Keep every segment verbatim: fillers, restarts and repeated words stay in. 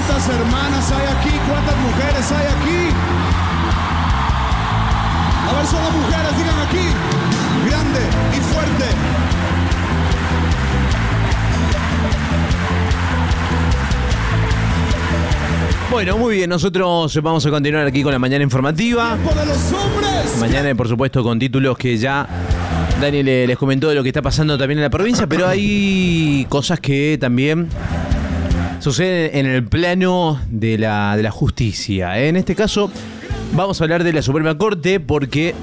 ¿Cuántas hermanas hay aquí? ¿Cuántas mujeres hay aquí? A ver, solo mujeres, digan aquí. Grande y fuerte. Bueno, muy bien, nosotros vamos a continuar aquí con la mañana informativa. ¡Tiempo de los hombres! Mañana, por supuesto, con títulos que ya Dani les comentó de lo que está pasando también en la provincia, pero hay cosas que también suceden en el plano de la, de la justicia. En este caso, vamos a hablar de la Suprema Corte porque,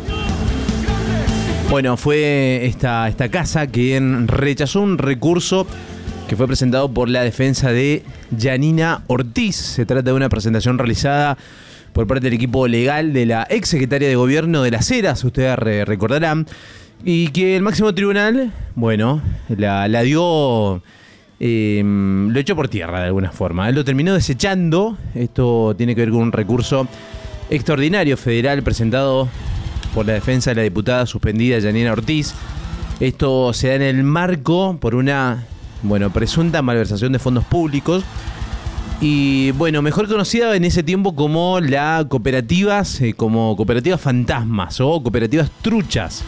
bueno, fue esta, esta casa quien rechazó un recurso que fue presentado por la defensa de Yanina Ortiz. Se trata de una presentación realizada por parte del equipo legal de la ex secretaria de gobierno de Las Heras, ustedes re- recordarán, y que el máximo tribunal, bueno, la, la dio, eh, lo echó por tierra de alguna forma. Él lo terminó desechando. Esto tiene que ver con un recurso extraordinario federal presentado por la defensa de la diputada suspendida Yanina Ortiz. Esto se da en el marco por una, bueno, presunta malversación de fondos públicos y, bueno, mejor conocida en ese tiempo como la cooperativas, eh, como cooperativas fantasmas o cooperativas truchas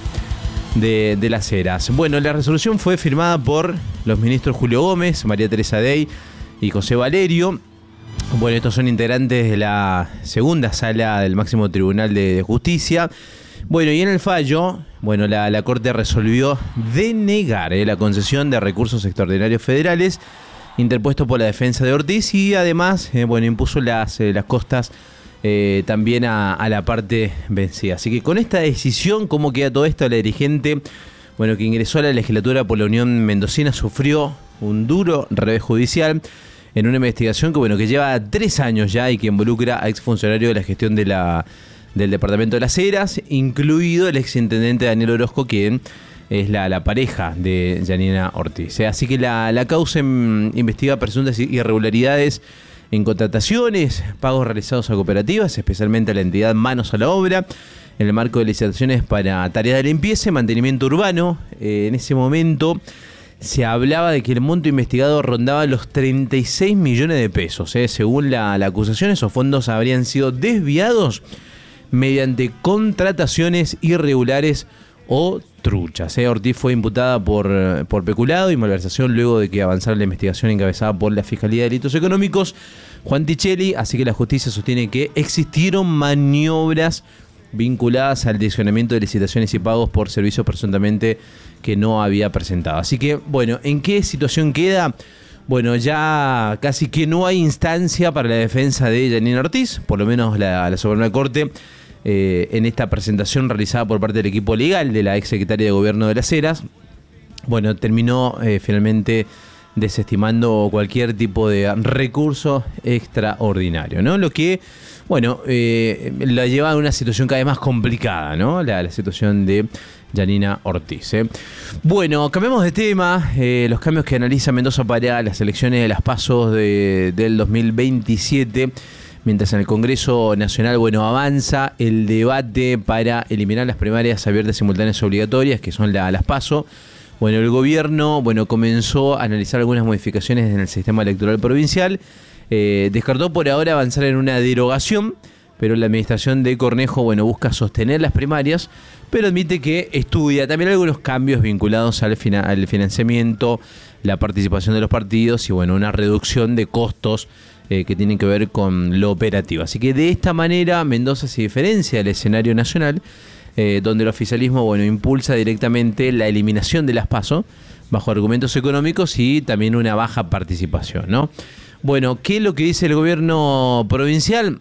de, de Las Heras. Bueno, la resolución fue firmada por los ministros Julio Gómez, María Teresa Dey y José Valerio. Bueno, estos son integrantes de la segunda sala del máximo tribunal de, de justicia. Bueno, y en el fallo, bueno, la, la Corte resolvió denegar eh, la concesión de recursos extraordinarios federales interpuestos por la defensa de Ortiz y además, eh, bueno, impuso las, eh, las costas eh, también a, a la parte vencida. Así que con esta decisión, ¿cómo queda todo esto? La dirigente, bueno, que ingresó a la legislatura por la Unión Mendocina, sufrió un duro revés judicial en una investigación que, bueno, que lleva tres años ya y que involucra a exfuncionarios de la gestión de la, del departamento de Las Heras, incluido el exintendente Daniel Orozco, quien es la, la pareja de Yanina Ortiz. Así que la, la causa investiga presuntas irregularidades en contrataciones, pagos realizados a cooperativas, especialmente a la entidad Manos a la Obra, en el marco de licitaciones para tareas de limpieza y mantenimiento urbano. Eh, en ese momento se hablaba de que el monto investigado rondaba los treinta y seis millones de pesos. Eh. Según la, la acusación, esos fondos habrían sido desviados mediante contrataciones irregulares o truchas. Eh. Ortiz fue imputada por, por peculado y malversación luego de que avanzara la investigación encabezada por la Fiscalía de Delitos Económicos, Juan Tichelli. Así que la justicia sostiene que existieron maniobras vinculadas al direccionamiento de licitaciones y pagos por servicios presuntamente que no había presentado. Así que, bueno, ¿en qué situación queda? Bueno, ya casi que no hay instancia para la defensa de Yanina Ortiz, por lo menos la, la Suprema Corte, eh, en esta presentación realizada por parte del equipo legal de la ex secretaria de gobierno de Las Heras, bueno, terminó eh, finalmente desestimando cualquier tipo de recurso extraordinario, ¿no? Lo que, bueno, eh, la lleva a una situación cada vez más complicada, ¿no? La, la situación de Yanina Ortiz. ¿eh? Bueno, cambiamos de tema. Eh, los cambios que analiza Mendoza para las elecciones de las PASO de, del dos mil veintisiete, mientras en el Congreso Nacional, bueno, avanza el debate para eliminar las primarias abiertas, simultáneas obligatorias, que son la, las PASO. Bueno, el gobierno, bueno, comenzó a analizar algunas modificaciones en el sistema electoral provincial. Eh, descartó por ahora avanzar en una derogación, pero la administración de Cornejo, bueno, busca sostener las primarias, pero admite que estudia también algunos cambios vinculados al, fina- al financiamiento, la participación de los partidos y, bueno, una reducción de costos eh, que tienen que ver con lo operativo. Así que de esta manera Mendoza se diferencia del escenario nacional, eh, donde el oficialismo, bueno, impulsa directamente la eliminación de las PASO bajo argumentos económicos y también una baja participación, ¿no? Bueno, ¿qué es lo que dice el gobierno provincial?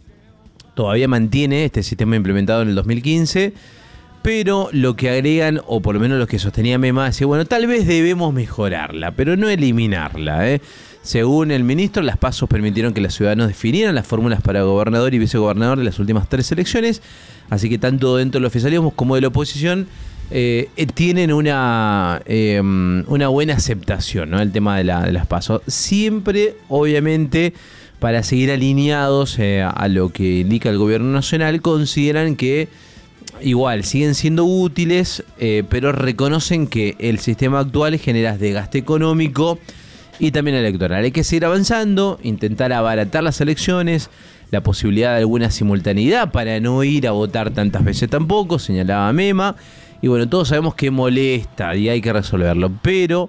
Todavía mantiene este sistema implementado en el dos mil quince, pero lo que agregan, o por lo menos los que sostenía Mema, es que, bueno, tal vez debemos mejorarla, pero no eliminarla. ¿eh? Según el ministro, las PASO permitieron que los ciudadanos definieran las fórmulas para gobernador y vicegobernador de las últimas tres elecciones, así que tanto dentro del oficialismo como de la oposición eh, tienen una, eh, una buena aceptación, ¿no? El tema de, la, de las PASO. Siempre, obviamente, para seguir alineados eh, a lo que indica el gobierno nacional, consideran que igual siguen siendo útiles, eh, pero reconocen que el sistema actual genera desgaste económico y también electoral. Hay que seguir avanzando, intentar abaratar las elecciones, la posibilidad de alguna simultaneidad para no ir a votar tantas veces tampoco, señalaba Mema. Y bueno, todos sabemos que molesta y hay que resolverlo, pero,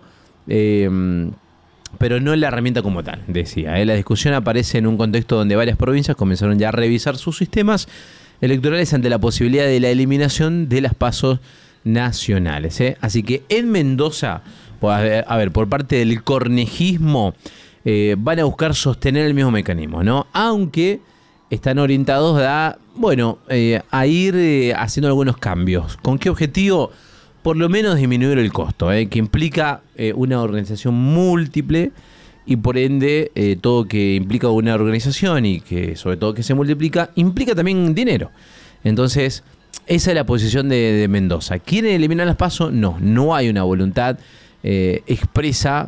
eh, pero no la herramienta como tal, decía. ¿eh? La discusión aparece en un contexto donde varias provincias comenzaron ya a revisar sus sistemas electorales ante la posibilidad de la eliminación de las pasos nacionales. ¿eh? Así que en Mendoza, a ver, a ver por parte del cornejismo, eh, van a buscar sostener el mismo mecanismo, ¿no? Aunque están orientados a, bueno, eh, a ir eh, haciendo algunos cambios. ¿Con qué objetivo? Por lo menos disminuir el costo, eh, que implica eh, una organización múltiple y por ende eh, todo que implica una organización y que sobre todo que se multiplica, implica también dinero. Entonces, esa es la posición de, de Mendoza. ¿Quieren eliminar las PASO? No, no hay una voluntad eh, expresa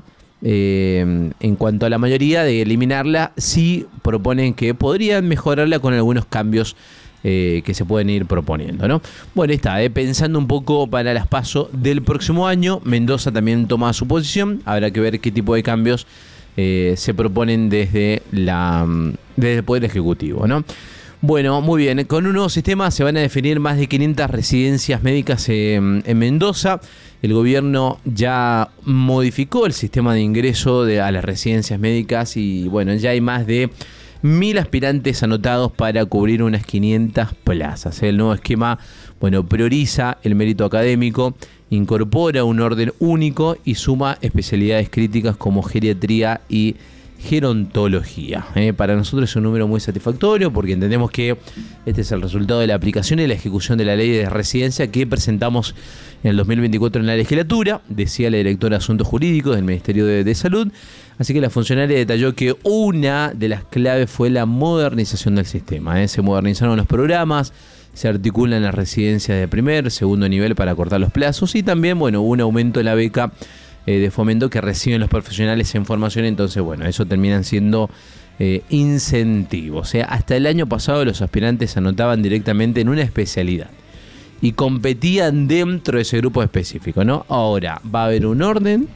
Eh, en cuanto a la mayoría de eliminarla. Sí proponen que podrían mejorarla con algunos cambios eh, que se pueden ir proponiendo, ¿no? Bueno, está, eh, pensando un poco para las PASO del próximo año. Mendoza también toma su posición. Habrá que ver qué tipo de cambios eh, se proponen desde, la, desde el Poder Ejecutivo, ¿no? Bueno, muy bien. Con un nuevo sistema se van a definir más de quinientas residencias médicas en, en Mendoza. El gobierno ya modificó el sistema de ingreso de, a las residencias médicas y bueno, ya hay más de mil aspirantes anotados para cubrir unas quinientas plazas. El nuevo esquema, bueno, prioriza el mérito académico, incorpora un orden único y suma especialidades críticas como geriatría y gerontología. Eh, para nosotros es un número muy satisfactorio porque entendemos que este es el resultado de la aplicación y la ejecución de la ley de residencia que presentamos en el dos mil veinticuatro en la legislatura, decía la directora de Asuntos Jurídicos del Ministerio de, de Salud. Así que la funcionaria detalló que una de las claves fue la modernización del sistema. Eh. Se modernizaron los programas, se articulan las residencias de primer, segundo nivel para cortar los plazos y también, bueno, hubo un aumento en la beca eh, de fomento que reciben los profesionales en formación. Entonces, bueno, eso terminan siendo eh, incentivos. O sea, hasta el año pasado los aspirantes se anotaban directamente en una especialidad y competían dentro de ese grupo específico, ¿no? Ahora va a haber un orden,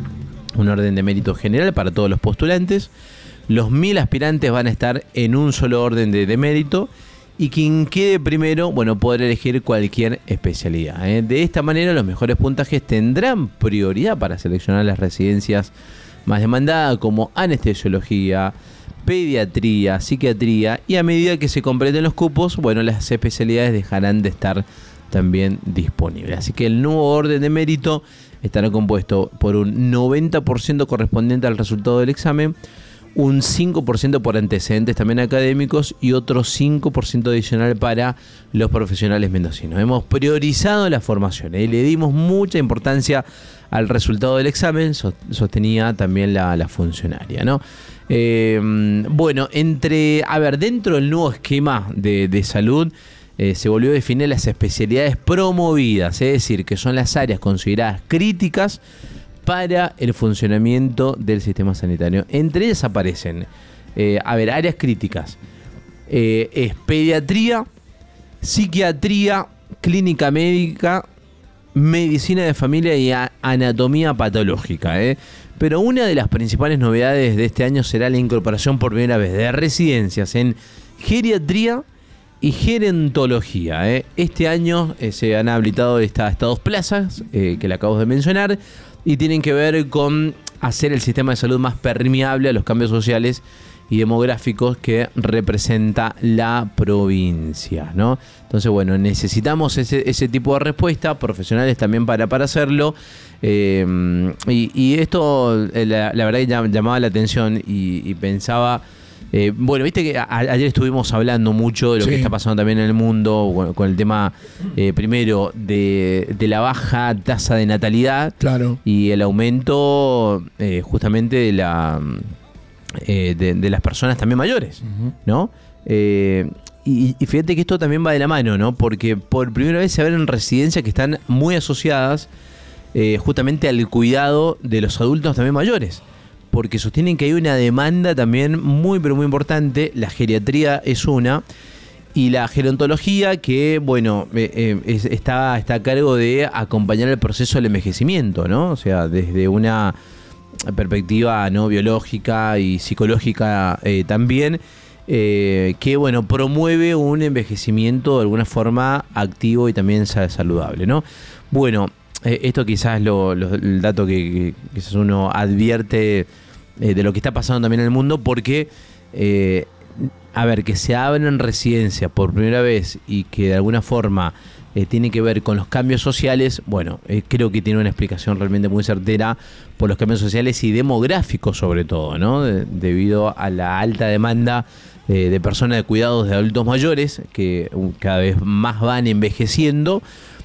un orden de mérito general para todos los postulantes. Los mil aspirantes van a estar en un solo orden de, de mérito y quien quede primero, bueno, podrá elegir cualquier especialidad. ¿eh? De esta manera los mejores puntajes tendrán prioridad para seleccionar las residencias más demandadas como anestesiología, pediatría, psiquiatría y a medida que se completen los cupos, bueno, las especialidades dejarán de estar también disponibles. Así que el nuevo orden de mérito estará compuesto por un noventa por ciento correspondiente al resultado del examen, un cinco por ciento por antecedentes también académicos y otro cinco por ciento adicional para los profesionales mendocinos. Hemos priorizado la formación y ¿eh? le dimos mucha importancia al resultado del examen, sostenía también la, la funcionaria, ¿no? Eh, bueno, entre, a ver, dentro del nuevo esquema de, de salud eh, se volvió a definir las especialidades promovidas, es decir, que son las áreas consideradas críticas para el funcionamiento del sistema sanitario. Entre ellas aparecen, eh, a ver, áreas críticas, eh, es pediatría, psiquiatría, clínica médica, medicina de familia y a, anatomía patológica, ¿eh? Pero una de las principales novedades de este año será la incorporación por primera vez de residencias en geriatría y gerontología. ¿eh? Este año eh, se han habilitado estas, estas dos plazas eh, que le acabo de mencionar y tienen que ver con hacer el sistema de salud más permeable a los cambios sociales y demográficos que representa la provincia, ¿no? Entonces, bueno, necesitamos ese, ese tipo de respuesta, profesionales también para, para hacerlo. Eh, y, y esto, la, la verdad, que llamaba la atención y, y pensaba... Eh, bueno, viste que a, ayer estuvimos hablando mucho de lo sí. que está pasando también en el mundo bueno, con el tema, eh, primero, de, de la baja tasa de natalidad claro. y el aumento eh, justamente de la... Eh, de, de las personas también mayores, uh-huh. ¿no? Eh, y, y fíjate que esto también va de la mano, ¿no? Porque por primera vez se ven residencias que están muy asociadas eh, justamente al cuidado de los adultos también mayores, porque sostienen que hay una demanda también muy, pero muy importante. La geriatría es una, y la gerontología que, bueno, eh, eh, es, está, está a cargo de acompañar el proceso del envejecimiento, ¿no? O sea, desde una... perspectiva no biológica y psicológica eh, también, eh, que bueno, promueve un envejecimiento de alguna forma activo y también saludable, ¿no? Bueno, eh, esto quizás es lo, lo, el dato que, que quizás uno advierte eh, de lo que está pasando también en el mundo, porque eh, a ver, que se abran residencias por primera vez y que de alguna forma eh, tiene que ver con los cambios sociales, bueno, eh, creo que tiene una explicación realmente muy certera por los cambios sociales y demográficos sobre todo, ¿no? De, debido a la alta demanda eh, de personas de cuidados de adultos mayores que uh, cada vez más van envejeciendo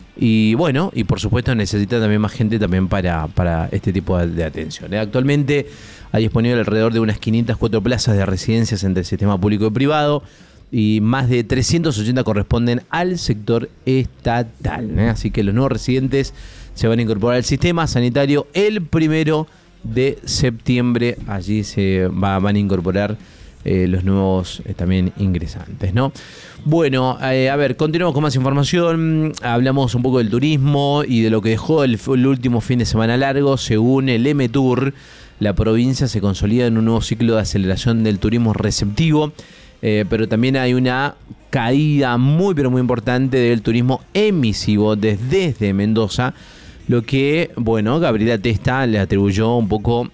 y bueno, y por supuesto necesita también más gente también para, para este tipo de, de atención, ¿eh? Actualmente hay disponible alrededor de unas quinientas cuatro plazas de residencias entre el sistema público y privado y más de trescientas ochenta corresponden al sector estatal, ¿eh? Así que los nuevos residentes se van a incorporar al sistema sanitario el primero de septiembre. Allí se va, van a incorporar eh, los nuevos eh, también ingresantes, ¿no? Bueno, eh, a ver, continuamos con más información. Hablamos un poco del turismo y de lo que dejó el, el último fin de semana largo. Según el EMETUR, la provincia se consolida en un nuevo ciclo de aceleración del turismo receptivo, eh, pero también hay una caída muy pero muy importante del turismo emisivo desde, desde Mendoza, lo que, bueno, Gabriela Testa le atribuyó un poco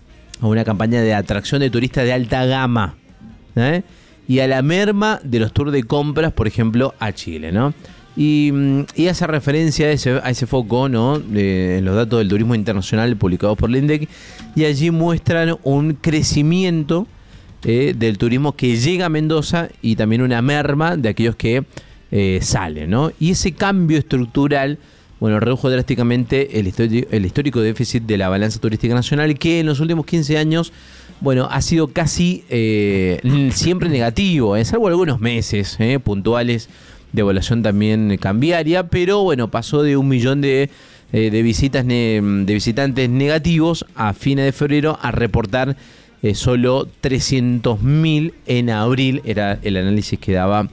a una campaña de atracción de turistas de alta gama, ¿eh? Y a la merma de los tours de compras, por ejemplo, a Chile, ¿no? Y, y hace referencia a ese, a ese foco, ¿no? De, en los datos del turismo internacional publicados por la INDEC, y allí muestran un crecimiento eh, del turismo que llega a Mendoza y también una merma de aquellos que eh, salen, ¿no? Y ese cambio estructural, bueno, redujo drásticamente el histórico, el histórico déficit de la balanza turística nacional, que en los últimos quince años, bueno, ha sido casi eh, siempre negativo, eh, salvo algunos meses eh, puntuales de evaluación también cambiaria, pero bueno, pasó de un millón de, eh, de visitas ne de visitantes negativos a fines de febrero a reportar eh, solo trescientos mil en abril, era el análisis que daba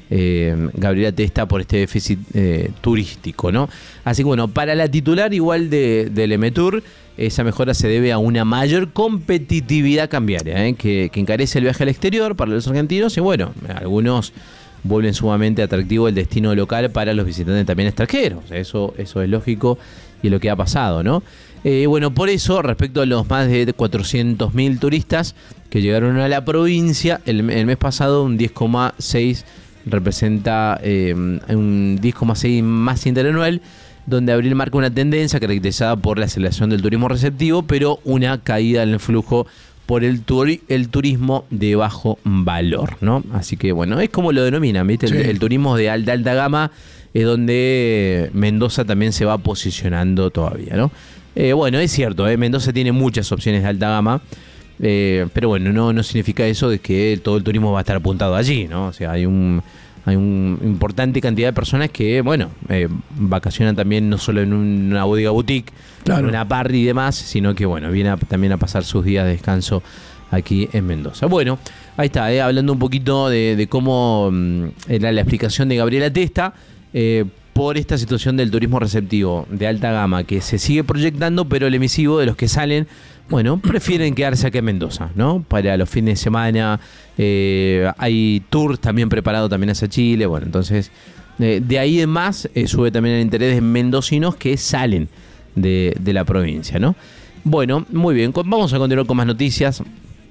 eh, Gabriela Testa por este déficit eh, turístico, ¿no? Así que bueno, para la titular igual de, del EMETUR, esa mejora se debe a una mayor competitividad cambiaria, ¿eh? que, que encarece el viaje al exterior para los argentinos y bueno, algunos vuelven sumamente atractivo el destino local para los visitantes también extranjeros. Eso, eso es lógico y es lo que ha pasado, ¿no? Eh, bueno, por eso, respecto a los más de cuatrocientos mil turistas que llegaron a la provincia, el, el mes pasado un diez coma seis representa eh, un diez coma seis más interanual, donde abril marca una tendencia caracterizada por la aceleración del turismo receptivo, pero una caída en el flujo por el, turi el turismo de bajo valor, ¿no? Así que bueno, es como lo denominan, ¿viste? Sí. El, el turismo de alta, alta gama es donde Mendoza también se va posicionando todavía, ¿no? Eh, bueno, es cierto, ¿eh? Mendoza tiene muchas opciones de alta gama, eh, pero bueno, no, no significa eso de que todo el turismo va a estar apuntado allí, ¿no? O sea, hay un... Hay una importante cantidad de personas que, bueno, eh, vacacionan también no solo en una bodega boutique, claro, en una party y demás, sino que, bueno, viene a, también a pasar sus días de descanso aquí en Mendoza. Bueno, ahí está, eh, hablando un poquito de, de cómo um, era la explicación de Gabriela Testa eh, por esta situación del turismo receptivo de alta gama que se sigue proyectando, pero el emisivo de los que salen, bueno, prefieren quedarse aquí en Mendoza, ¿no? Para los fines de semana, eh, hay tours también preparados también hacia Chile, bueno, entonces, eh, de ahí en más, eh, sube también el interés de mendocinos que salen de, de la provincia, ¿no? Bueno, muy bien, vamos a continuar con más noticias.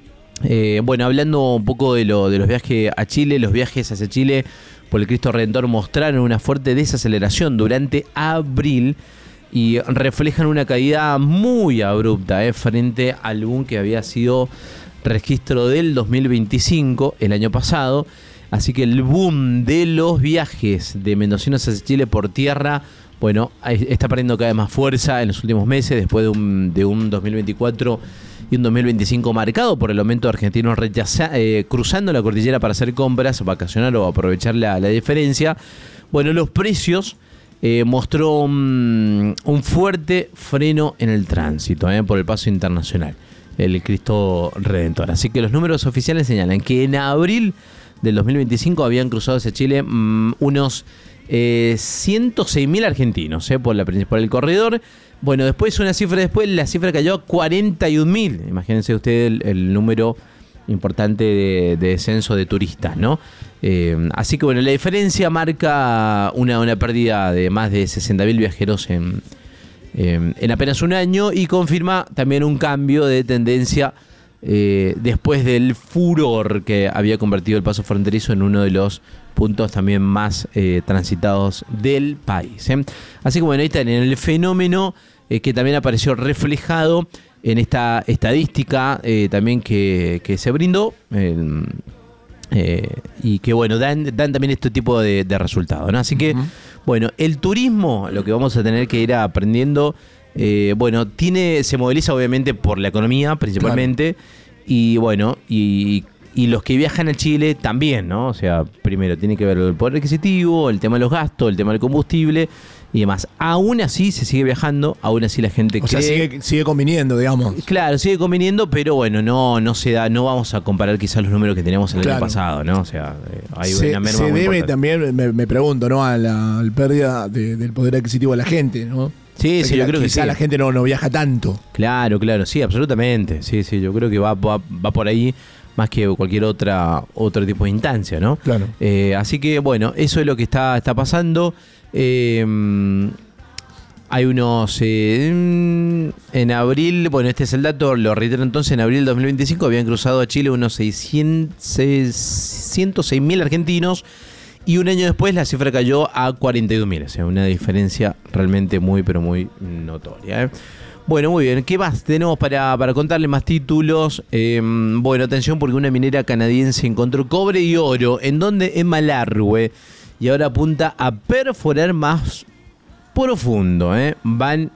Eh, bueno, hablando un poco de, lo, de los viajes a Chile, los viajes hacia Chile por el Cristo Redentor mostraron una fuerte desaceleración durante abril, y reflejan una caída muy abrupta eh, frente al boom que había sido registro del dos mil veinticinco, el año pasado. Así que el boom de los viajes de mendocinos hacia Chile por tierra, bueno, está perdiendo cada vez más fuerza en los últimos meses, después de un, de un dos mil veinticuatro y un dos mil veinticinco marcado por el aumento de argentinos rechaza, eh, cruzando la cordillera para hacer compras, vacacionar o aprovechar la, la diferencia. Bueno, los precios Eh, mostró un, un fuerte freno en el tránsito eh, por el paso internacional, el Cristo Redentor. Así que los números oficiales señalan que en abril del dos mil veinticinco habían cruzado hacia Chile mmm, unos eh, ciento seis mil argentinos eh, por, la, por el corredor, Bueno, después, una cifra después, la cifra cayó a cuarenta y un mil. Imagínense ustedes el, el número importante de, de descenso de turistas, ¿no? Eh, así que bueno, la diferencia marca una, una pérdida de más de sesenta mil viajeros en, eh, en apenas un año y confirma también un cambio de tendencia eh, después del furor que había convertido el paso fronterizo en uno de los puntos también más eh, transitados del país, ¿eh? Así que bueno, ahí está en el fenómeno eh, que también apareció reflejado en esta estadística eh, también que, que se brindó eh, eh, y que bueno, dan, dan también este tipo de, de resultados, ¿no? Así que uh-huh. bueno, el turismo, lo que vamos a tener que ir aprendiendo, eh, bueno, tiene, se moviliza obviamente por la economía principalmente, claro. y bueno, y, y los que viajan a Chile también, ¿no? O sea, primero tiene que ver el poder adquisitivo, el tema de los gastos, el tema del combustible y demás. Aún así se sigue viajando, aún así la gente o cree... sea, sigue, sigue conviniendo, digamos. Claro, sigue conviniendo, pero bueno, no, no se da, no vamos a comparar quizás los números que teníamos el claro. año pasado, ¿no? O sea, hay se, una merma se muy debe importante. también, me, me pregunto, ¿no? A la, a la pérdida de, del poder adquisitivo de la gente, ¿no? Sí, sí, yo creo que sí. Quizá la gente no, no viaja tanto. Claro, claro, sí, absolutamente. Sí, sí, yo creo que va, va, va por ahí más que cualquier otra otro tipo de instancia, ¿no? Claro. Eh, así que, bueno, eso es lo que está, está pasando. Eh, hay unos... Eh, en abril, bueno, este es el dato, lo reitero entonces, en abril del dos mil veinticinco habían cruzado a Chile unos seiscientos seis mil argentinos y un año después la cifra cayó a cuarenta y dos mil, o sea, una diferencia realmente muy, pero muy notoria, ¿eh? Bueno, muy bien. ¿Qué más tenemos para, para contarle más títulos? Eh, bueno, atención porque una minera canadiense encontró cobre y oro. ¿En dónde? En Malargüe. Y ahora apunta a perforar más profundo, ¿eh? Van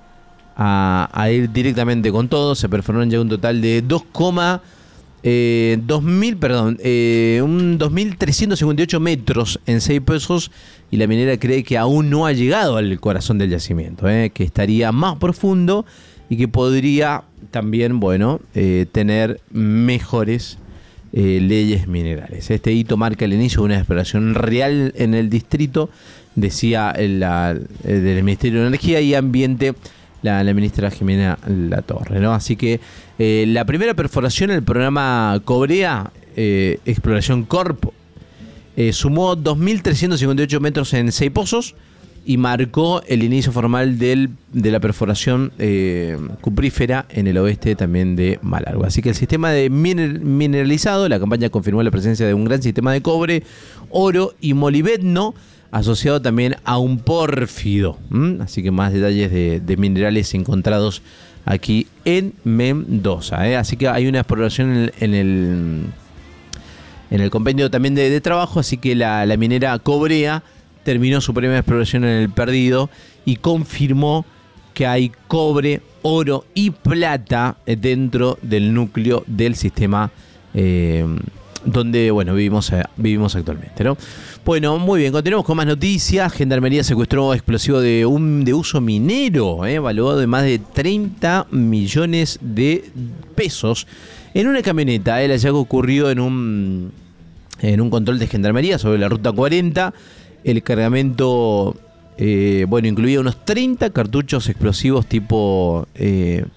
a, a ir directamente con todo. Se perforaron ya un total de dos mil, perdón, eh, un dos mil trescientos cincuenta y ocho metros en seis pozos. Y la minera cree que aún no ha llegado al corazón del yacimiento, ¿eh? Que estaría más profundo y que podría también, bueno, eh, tener mejores eh, leyes minerales. Este hito marca el inicio de una exploración real en el distrito, decía el, la, el del Ministerio de Energía y Ambiente la, la ministra Jimena Latorre, ¿no? Así que eh, la primera perforación en el programa Cobrea, eh, Exploración Corp, Eh, sumó dos mil trescientos cincuenta y ocho metros en seis pozos y marcó el inicio formal del, de la perforación eh, cuprífera en el oeste también de Malargüe. Así que el sistema de miner, mineralizado, la campaña confirmó la presencia de un gran sistema de cobre, oro y molibdeno asociado también a un pórfido. ¿Mm? Así que más detalles de, de minerales encontrados aquí en Mendoza, ¿eh? Así que hay una exploración en el... En el En el compendio también de, de trabajo, así que la, la minera Cobrea terminó su primera exploración en el Perdido y confirmó que hay cobre, oro y plata dentro del núcleo del sistema eh, donde bueno vivimos, vivimos actualmente, ¿no? Bueno, muy bien, continuamos con más noticias. Gendarmería secuestró explosivo de, un, de uso minero, eh, evaluado en más de treinta millones de pesos en una camioneta. El hallazgo ocurrió en un, en un control de gendarmería sobre la ruta cuarenta. El cargamento, eh, bueno, incluía unos treinta cartuchos explosivos tipo eh,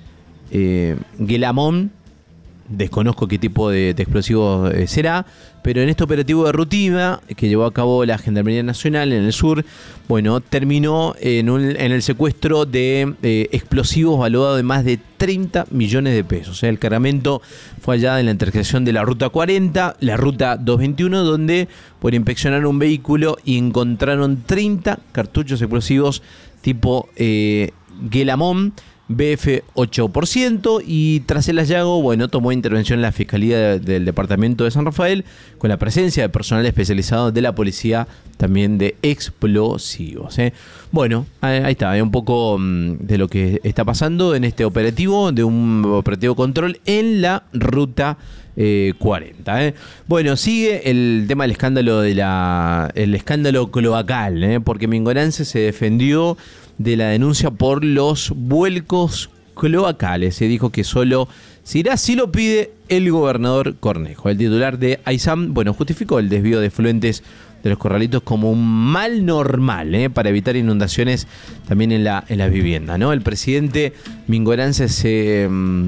eh, Guelamón. Desconozco qué tipo de, de explosivos eh, será, pero en este operativo de rutina que llevó a cabo la Gendarmería Nacional en el sur, bueno, terminó en, un, en el secuestro de eh, explosivos valuados de más de treinta millones de pesos. O sea, el cargamento fue hallado en la intersección de la ruta cuarenta, la ruta doscientos veintiuno, donde por inspeccionar un vehículo y encontraron treinta cartuchos explosivos tipo eh, Guelamón, B F ocho por ciento, y tras el hallazgo, bueno, tomó intervención la Fiscalía de, del Departamento de San Rafael con la presencia de personal especializado de la Policía también de explosivos, ¿eh? Bueno, ahí está, hay un poco mmm, de lo que está pasando en este operativo, de un operativo control en la ruta eh, cuarenta, ¿eh? Bueno, sigue el tema del escándalo de la el escándalo cloacal, ¿eh? Porque Mingorances se defendió de la denuncia por los vuelcos cloacales. Se dijo que solo se irá si lo pide el gobernador Cornejo. El titular de AISAM, bueno, justificó el desvío de efluentes de los corralitos como un mal normal, ¿eh? Para evitar inundaciones también en la, en la vivienda, ¿no? El presidente Mingorance se,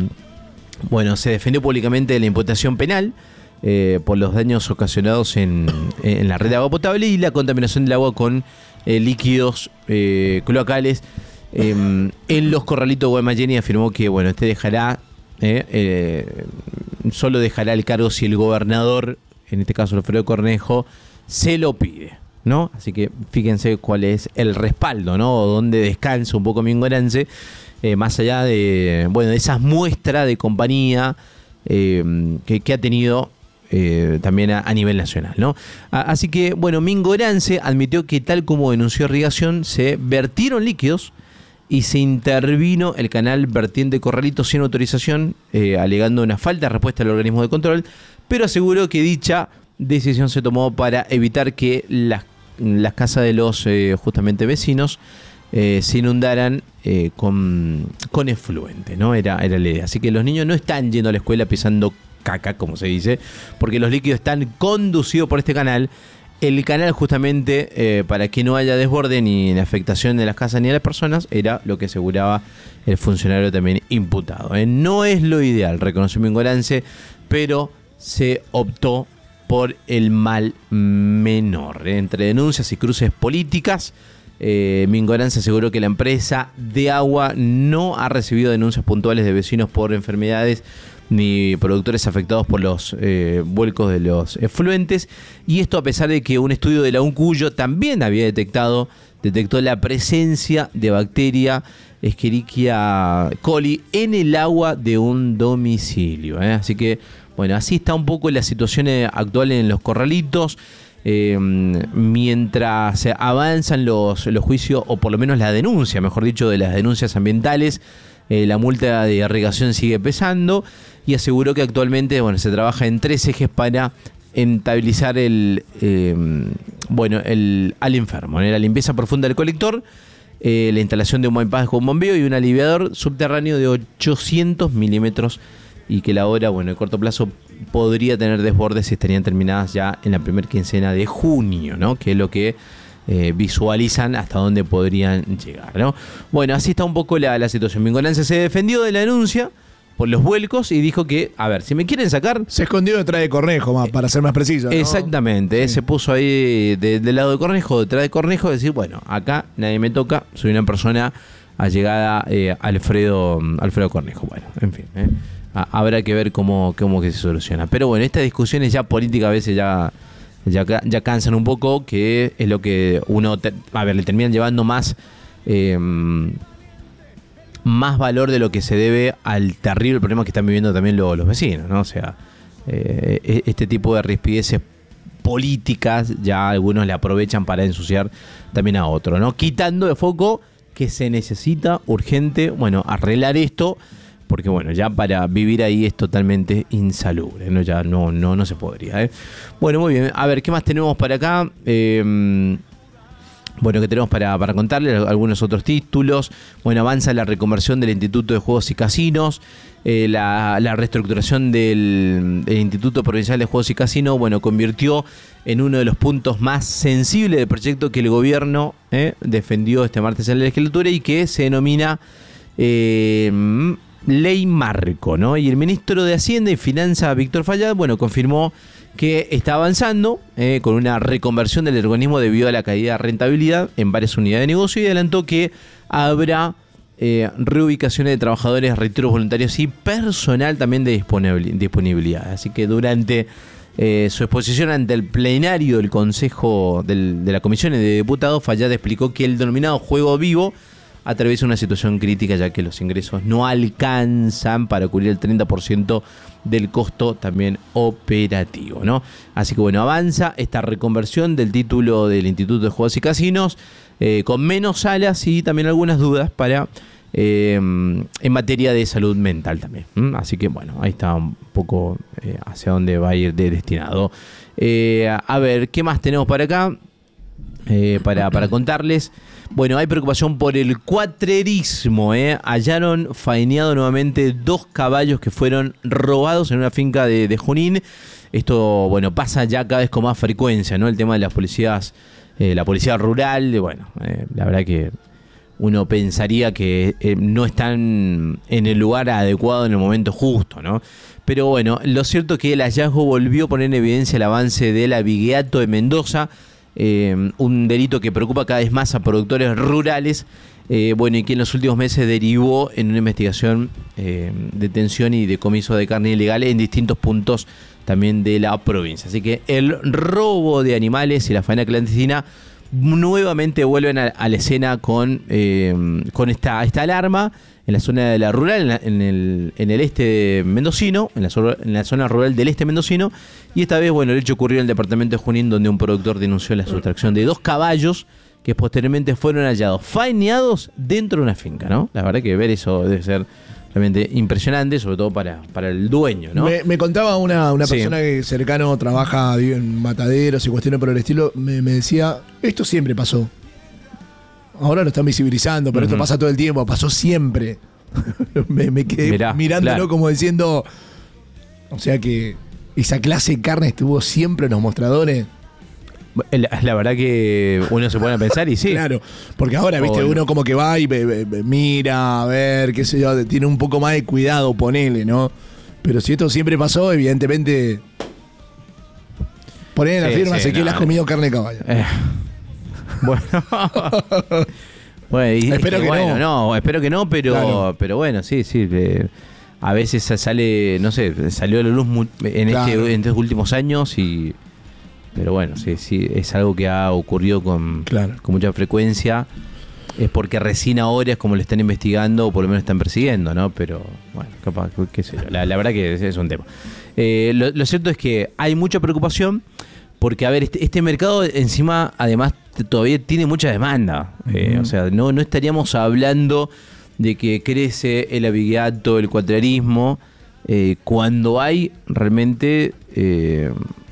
bueno, se defendió públicamente de la imputación penal eh, por los daños ocasionados en, en la red de agua potable y la contaminación del agua con eh, líquidos eh, cloacales eh, en los corralitos de Guaymallén, y afirmó que, bueno, este dejará, eh, eh, solo dejará el cargo si el gobernador, en este caso Alfredo Cornejo, se lo pide, ¿no? Así que fíjense cuál es el respaldo, ¿no? O dónde descansa un poco Mingorance, eh, más allá de, bueno, de esas muestras de compañía eh, que, que ha tenido eh, también a, a nivel nacional, ¿no? A, así que, bueno, Mingorance admitió que, tal como denunció Irrigación, se vertieron líquidos y se intervino el canal vertiente Corralito sin autorización, eh, alegando una falta de respuesta del organismo de control, pero aseguró que dicha decisión se tomó para evitar que las, las casas de los eh, justamente vecinos eh, se inundaran eh, con, con efluente, ¿no? Era, era la idea. Así que los niños no están yendo a la escuela pisando caca, como se dice, porque los líquidos están conducidos por este canal. El canal, justamente, eh, para que no haya desborde ni la afectación de las casas ni de las personas, era lo que aseguraba el funcionario también imputado, ¿eh? No es lo ideal, reconoció Mingorance, pero se optó por el mal menor, ¿eh? Entre denuncias y cruces políticas, eh, Mingorance aseguró que la empresa de agua no ha recibido denuncias puntuales de vecinos por enfermedades ni productores afectados por los eh, vuelcos de los efluentes, y esto a pesar de que un estudio de la UNCUYO también había detectado detectó la presencia de bacteria Escherichia coli en el agua de un domicilio, ¿eh? Así que, bueno, así está un poco la situación actual en los corralitos. Eh, mientras avanzan los, los juicios, o por lo menos la denuncia, mejor dicho, de las denuncias ambientales, eh, la multa de irrigación sigue pesando, y aseguró que actualmente, bueno, se trabaja en tres ejes para estabilizar el, eh, bueno, el, al enfermo, ¿eh? La limpieza profunda del colector, eh, la instalación de un bypass con bombeo y un aliviador subterráneo de ochocientos milímetros, y que la obra, bueno, a corto plazo podría tener desbordes y estarían terminadas ya en la primera quincena de junio, ¿no? Que es lo que eh, visualizan hasta dónde podrían llegar, ¿no? Bueno, así está un poco la, la situación. Mingorance se defendió de la denuncia por los vuelcos y dijo que, a ver, si me quieren sacar... Se escondió detrás de Cornejo, más, para ser más preciso, ¿no? Exactamente, sí. Se puso ahí de, del lado de Cornejo, detrás de Cornejo, decir, bueno, acá nadie me toca, soy una persona allegada eh, a Alfredo, Alfredo Cornejo. Bueno, en fin, ¿eh? Habrá que ver cómo, cómo que se soluciona. Pero bueno, estas discusiones ya políticas a veces ya, ya, ya cansan un poco, que es lo que uno, te, a ver, le terminan llevando más, eh, más valor de lo que se debe al terrible problema que están viviendo también los, los vecinos, ¿no? O sea, eh, este tipo de rispideces políticas ya algunos le aprovechan para ensuciar también a otros, ¿no? Quitando de foco que se necesita urgente, bueno, arreglar esto, porque bueno, ya para vivir ahí es totalmente insalubre, ¿no? Ya no, no, no se podría, ¿eh? Bueno, muy bien. A ver, ¿qué más tenemos para acá? Eh, bueno, ¿qué tenemos para, para contarles? Algunos otros títulos. Bueno, avanza la reconversión del Instituto de Juegos y Casinos. Eh, la, la reestructuración del, del Instituto Provincial de Juegos y Casinos, bueno, convirtió en uno de los puntos más sensibles del proyecto que el gobierno eh, defendió este martes en la legislatura y que se denomina... Eh, Ley Marco, ¿no? Y el ministro de Hacienda y Finanzas, Víctor Fayad, bueno, confirmó que está avanzando eh, con una reconversión del organismo debido a la caída de rentabilidad en varias unidades de negocio, y adelantó que habrá eh, reubicaciones de trabajadores, retiros voluntarios y personal también de disponibilidad. Así que durante eh, su exposición ante el plenario del Consejo del, de la Comisión de Diputados, Fayad explicó que el denominado juego vivo atraviesa una situación crítica, ya que los ingresos no alcanzan para cubrir el treinta por ciento del costo también operativo, ¿no? Así que bueno, avanza esta reconversión del título del Instituto de Juegos y Casinos, eh, con menos salas y también algunas dudas para eh, en materia de salud mental también. ¿Mm? Así que bueno, ahí está un poco eh, hacia dónde va a ir de destinado. Eh, a ver, ¿qué más tenemos para acá? Eh, para, para contarles. Bueno, hay preocupación por el cuatrerismo, ¿eh? Hallaron faeneado nuevamente dos caballos que fueron robados en una finca de, de Junín. Esto, bueno, pasa ya cada vez con más frecuencia, ¿no? El tema de las policías, eh, la policía rural, bueno, eh, la verdad que uno pensaría que eh, no están en el lugar adecuado en el momento justo, ¿no? Pero bueno, lo cierto es que el hallazgo volvió a poner en evidencia el avance del abigeato de Mendoza, eh, un delito que preocupa cada vez más a productores rurales, eh, bueno, y que en los últimos meses derivó en una investigación, eh, detención y decomiso de carne ilegal en distintos puntos también de la provincia. Así que el robo de animales y la faena clandestina nuevamente vuelven a, a la escena con, eh, con esta, esta alarma en la zona de la rural, en, la, en, el, en el este mendocino, en la, en la zona rural del este mendocino, y esta vez, bueno, el hecho ocurrió en el departamento de Junín, donde un productor denunció la sustracción de dos caballos que posteriormente fueron hallados faeneados dentro de una finca, ¿no? La verdad que ver eso debe ser realmente impresionante, sobre todo para, para el dueño, ¿no? Me, me contaba una, una Sí. persona que cercano trabaja vive en mataderos y cuestiones por el estilo, me, me decía, esto siempre pasó. Ahora lo están visibilizando, pero Uh-huh. esto pasa todo el tiempo, pasó siempre. me, me quedé Mirá, mirándolo claro. como diciendo, o sea que esa clase de carne estuvo siempre en los mostradores. La, la verdad que uno se pone a pensar y sí. Claro, porque ahora, viste, Oh, no. uno como que va y ve- ve- ve- mira, a ver, qué sé yo, tiene un poco más de cuidado, ponele, ¿no? Pero si esto siempre pasó, evidentemente, ponele en la Sí, firma, sí, Ezequiel, no. has comido carne de caballo. Eh, bueno. Bueno, y- Espero y que bueno, no. no, espero que no, pero, Claro. pero bueno, sí, sí. eh, a veces sale, no sé, salió a la luz mu- en, Claro. este, en estos últimos años y. Pero bueno, sí, sí, es algo que ha ocurrido con, Claro. con mucha frecuencia. Es porque recién ahora es como lo están investigando o por lo menos están persiguiendo, ¿no? Pero bueno, capaz, qué sé yo. La, la verdad que es, es un tema. Eh, lo, lo cierto es que hay mucha preocupación porque, a ver, este, este mercado encima, además, t- todavía tiene mucha demanda. Eh, Ujú. o sea, no, no estaríamos hablando de que crece el abigeato, el cuatrarismo, eh, cuando hay realmente... eh,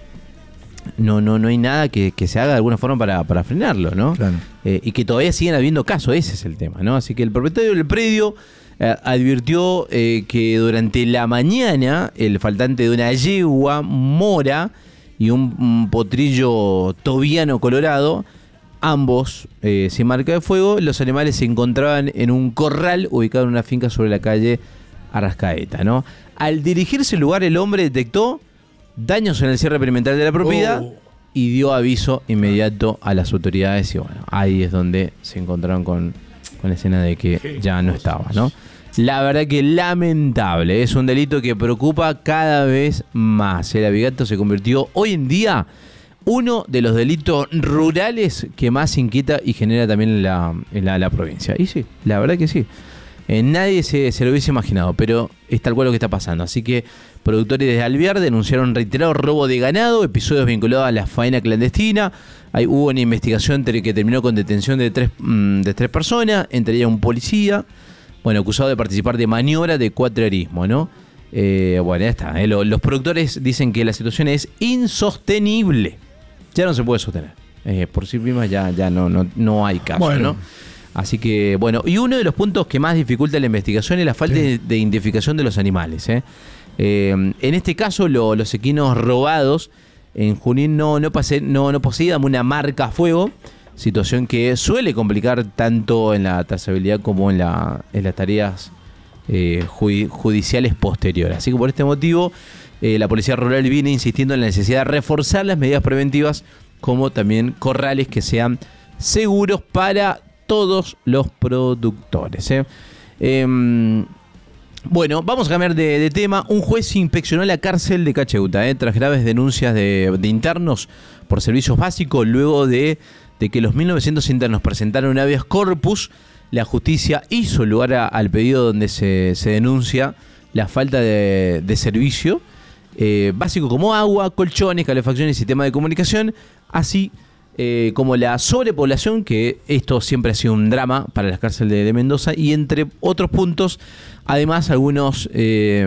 no, no, no hay nada que, que se haga de alguna forma para, para frenarlo, ¿no? Claro. Eh, y que todavía siguen habiendo casos, ese es el tema, ¿no? Así que el propietario del predio eh, advirtió eh, que durante la mañana el faltante de una yegua mora y un, un potrillo tobiano colorado, ambos eh, sin marca de fuego, los animales se encontraban en un corral ubicado en una finca sobre la calle Arrascaeta, ¿no? Al dirigirse al lugar, el hombre detectó daños en el cierre perimetral de la propiedad Oh. y dio aviso inmediato a las autoridades y bueno, ahí es donde se encontraron con, con la escena de que ya no estaba, ¿no? La verdad que lamentable, es un delito que preocupa cada vez más. El abigeato se convirtió hoy en día uno de los delitos rurales que más inquieta y genera también en la, en la, la provincia. Y sí, la verdad que sí. Eh, nadie se, se lo hubiese imaginado, pero es tal cual lo que está pasando. Así que productores de Alvear denunciaron reiterado robo de ganado, episodios vinculados a la faena clandestina. Ahí hubo una investigación ter- que terminó con detención de tres, mm, de tres personas, entre ellas un policía, bueno, acusado de participar de maniobra de cuatrerismo, ¿no? Eh, bueno, ya está. eh. Lo- los productores dicen que la situación es insostenible. Ya no se puede sostener. Eh, por sí misma ya, ya no, no, no hay caso, Bueno. ¿no? Así que, bueno, y uno de los puntos que más dificulta la investigación es la falta de, de identificación de los animales. ¿eh? Eh, en este caso, lo- los equinos robados en Junín no, no, pase- no, no poseían una marca a fuego, situación que suele complicar tanto en la trazabilidad como en, la, en las tareas eh, judi- judiciales posteriores. Así que por este motivo, eh, la Policía Rural viene insistiendo en la necesidad de reforzar las medidas preventivas, como también corrales que sean seguros para todos los productores. ¿eh? Eh, bueno, vamos a cambiar de, de tema. Un juez inspeccionó la cárcel de Cacheuta ¿eh? tras graves denuncias de, de internos por servicios básicos. Luego de, de que los mil novecientos internos presentaron un habeas corpus, la justicia hizo lugar a, al pedido donde se, se denuncia la falta de, de servicio eh, básico como agua, colchones, calefacción y sistema de comunicación, así Eh, como la sobrepoblación, que esto siempre ha sido un drama para las cárceles de, de Mendoza, y entre otros puntos, además algunos eh,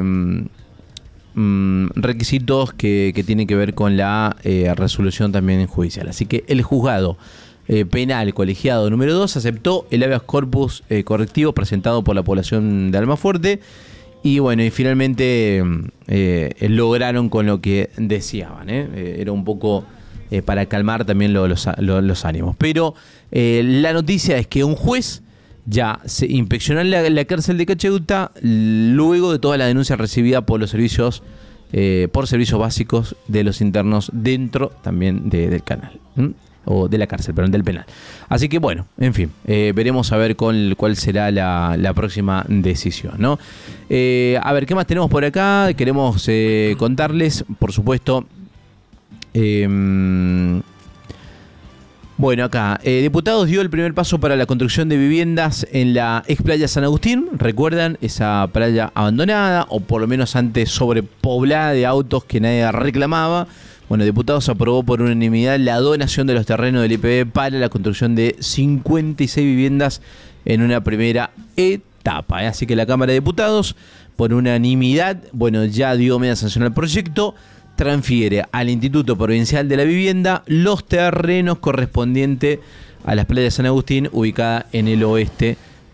mm, requisitos que, que tienen que ver con la eh, resolución también judicial. Así que el juzgado eh, Penal Colegiado número dos aceptó el habeas corpus eh, correctivo presentado por la población de Almafuerte. Y bueno, y finalmente eh, lograron con lo que deseaban. ¿eh? Eh, era un poco eh, para calmar también lo, los, lo, los ánimos. Pero eh, la noticia es que un juez ya se inspeccionó la, la cárcel de Cacheuta luego de toda la denuncia recibida por los servicios, eh, por servicios básicos de los internos dentro también de, del canal. ¿Mm? O de la cárcel, perdón, del penal. Así que bueno, en fin, eh, veremos a ver cuál, cuál será la, la próxima decisión, ¿no? Eh, a ver, ¿qué más tenemos por acá? Queremos eh, contarles, por supuesto, eh, bueno, acá, eh, diputados dio el primer paso para la construcción de viviendas en la ex playa San Agustín. ¿Recuerdan esa playa abandonada o por lo menos antes sobrepoblada de autos que nadie reclamaba? Bueno, diputados aprobó por unanimidad la donación de los terrenos del I P B para la construcción de cincuenta y seis viviendas en una primera etapa. ¿eh? Así que la Cámara de Diputados, por unanimidad, bueno, ya dio media sanción al proyecto, transfiere al Instituto Provincial de la Vivienda los terrenos correspondientes a las playas de San Agustín, ubicada en el oeste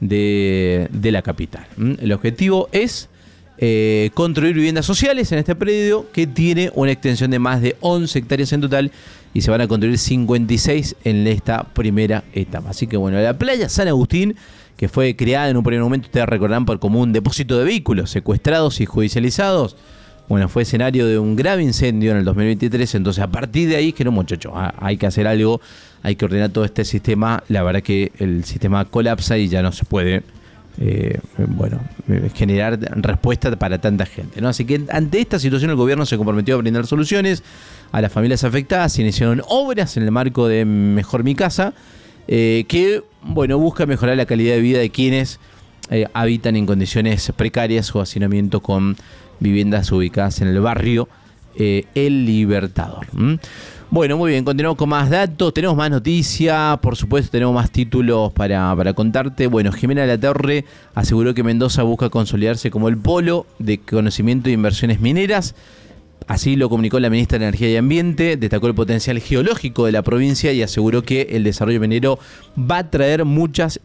de, de la capital. ¿Mm? El objetivo es Eh, construir viviendas sociales en este predio que tiene una extensión de más de once hectáreas en total y se van a construir cincuenta y seis en esta primera etapa. Así que bueno, la playa San Agustín, que fue creada en un primer momento, ustedes recordarán, por como un depósito de vehículos secuestrados y judicializados, bueno, fue escenario de un grave incendio en el dos mil veintitrés, entonces a partir de ahí que no, muchachos, hay que hacer algo, hay que ordenar todo este sistema. La verdad que el sistema colapsa y ya no se puede Eh, bueno, generar respuesta para tanta gente, ¿no? Así que ante esta situación el gobierno se comprometió a brindar soluciones a las familias afectadas. Se iniciaron obras en el marco de Mejor Mi Casa, eh, que bueno, busca mejorar la calidad de vida de quienes eh, habitan en condiciones precarias o hacinamiento con viviendas ubicadas en el barrio eh, El Libertador. ¿Mm? Bueno, muy bien, continuamos con más datos, tenemos más noticias, por supuesto tenemos más títulos para, para contarte. Bueno, Jimena Latorre aseguró que Mendoza busca consolidarse como el polo de conocimiento e inversiones mineras. Así lo comunicó la ministra de Energía y Ambiente, destacó el potencial geológico de la provincia y aseguró que el desarrollo minero va a traer muchas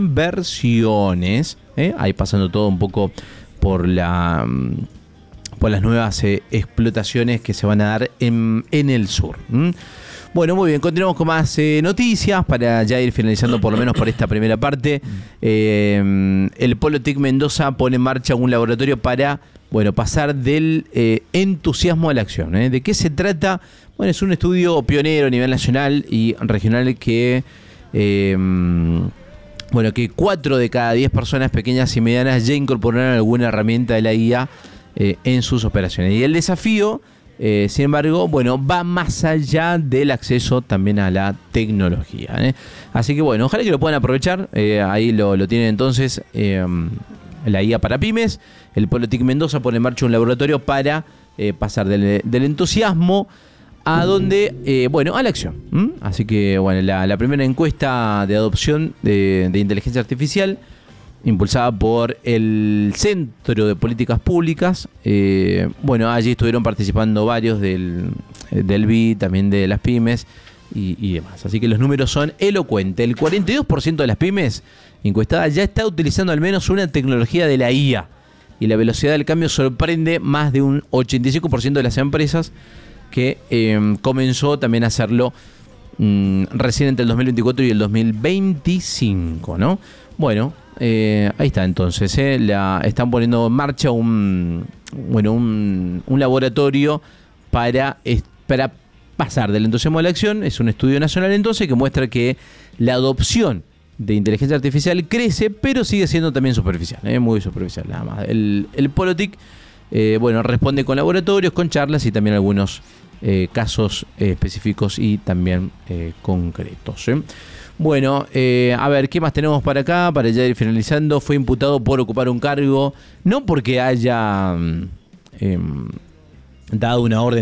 inversiones. ¿eh? Ahí pasando todo un poco por la... por las nuevas eh, explotaciones que se van a dar en, en el sur. ¿Mm? Bueno, muy bien, continuamos con más eh, noticias para ya ir finalizando por lo menos por esta primera parte. Eh, el Polo TIC Mendoza pone en marcha un laboratorio para, bueno, pasar del eh, entusiasmo a la acción. ¿eh? ¿De qué se trata? Bueno, es un estudio pionero a nivel nacional y regional que... Eh, bueno, que cuatro de cada diez personas pequeñas y medianas ya incorporaron alguna herramienta de la I A Eh, en sus operaciones. Y el desafío, eh, sin embargo, bueno, va más allá del acceso también a la tecnología. ¿eh? Así que bueno, ojalá que lo puedan aprovechar. Eh, ahí lo, lo tienen entonces eh, la I A para pymes. El Polo TIC Mendoza pone en marcha un laboratorio para eh, pasar del, del entusiasmo a donde, eh, bueno, a la acción. ¿Mm? Así que bueno, la, la primera encuesta de adopción de, de inteligencia artificial, impulsada por el Centro de Políticas Públicas. Eh, bueno, allí estuvieron participando varios del, del B I, también de las pymes y, y demás. Así que los números son elocuentes. El cuarenta y dos por ciento de las pymes encuestadas ya está utilizando al menos una tecnología de la I A. Y la velocidad del cambio sorprende más de un ochenta y cinco por ciento de las empresas que eh, comenzó también a hacerlo mmm, recién entre el dos mil veinticuatro y el dos mil veinticinco, ¿no? Bueno, Eh, ahí está entonces, eh, la, están poniendo en marcha un, bueno, un, un laboratorio para, para pasar del entusiasmo a la acción. Es un estudio nacional entonces que muestra que la adopción de inteligencia artificial crece, pero sigue siendo también superficial, eh, muy superficial nada más. El, el Polo TIC, eh, bueno, responde con laboratorios, con charlas y también algunos eh, casos eh, específicos y también eh, concretos. ¿eh? Bueno, eh, a ver, ¿qué más tenemos para acá? Para ya ir finalizando, fue imputado por ocupar un cargo, no porque haya eh, dado una orden